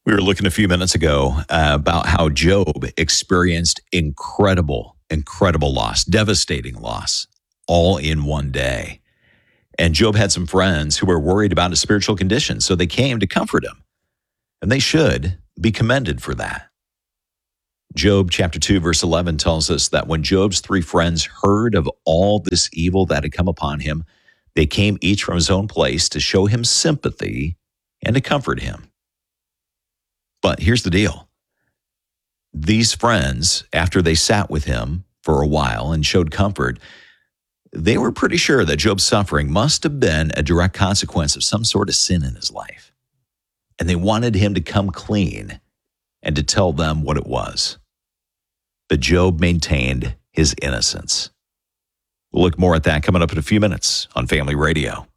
We were looking a few minutes ago about how Job experienced incredible loss, devastating loss, all in one day. And Job had some friends who were worried about his spiritual condition, so they came to comfort him. And they should be commended for that. Job chapter 2, verse 11 tells us that when Job's three friends heard of all this evil that had come upon him, they came each from his own place to show him sympathy and to comfort him. But here's the deal. These friends, after they sat with him for a while and showed comfort, they were pretty sure that Job's suffering must have been a direct consequence of some sort of sin in his life. And they wanted him to come clean and to tell them what it was. But Job maintained his innocence. We'll look more at that coming up in a few minutes on Family Radio.